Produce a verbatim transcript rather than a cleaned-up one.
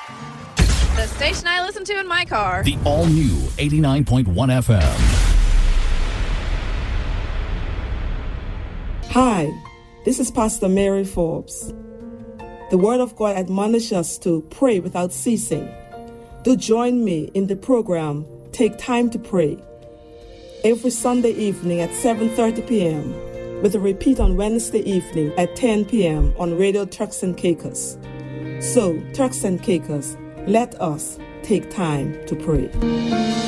The station I listen to in my car. The all-new eighty-nine point one F M. Hi, this is Pastor Mary Forbes. The Word of God admonishes us to pray without ceasing. Do join me in the program, Take Time to Pray, every Sunday evening at seven thirty p.m., with a repeat on Wednesday evening at ten p.m. on Radio Turks and Caicos. So, Turks and Caicos, let us take time to pray.